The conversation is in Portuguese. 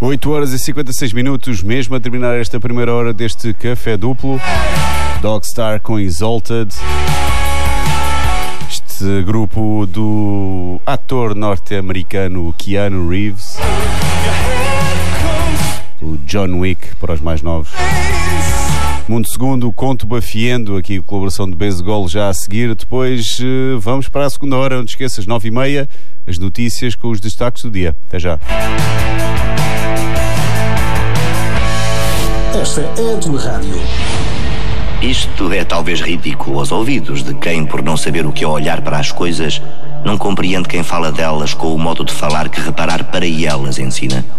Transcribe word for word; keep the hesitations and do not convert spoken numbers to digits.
oito horas e cinquenta e seis minutos, mesmo a terminar esta primeira hora deste café duplo. Dogstar com Exalted. Este grupo do ator norte-americano Keanu Reeves. O John Wick para os mais novos. Mundo Segundo, Conto Bafiendo, aqui a colaboração de Bezegol já a seguir. Depois uh, vamos para a segunda hora, não te esqueças, nove e meia, as notícias com os destaques do dia. Até já. Esta é a tua rádio. Isto é talvez ridículo aos ouvidos de quem, por não saber o que é olhar para as coisas, não compreende quem fala delas com o modo de falar que reparar para elas ensina.